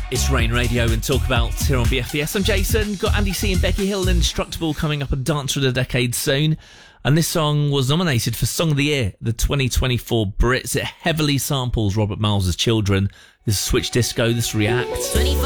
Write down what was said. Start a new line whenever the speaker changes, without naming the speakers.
It's Rain Radio and Talk About here on BFBS. I'm Jason. Got Andy C and Becky Hill and Indestructible coming up, a Dance for the Decade soon. And this song was nominated for Song of the Year, the 2024 Brits. It heavily samples Robert Miles' Children. This is Switch Disco, this React.
24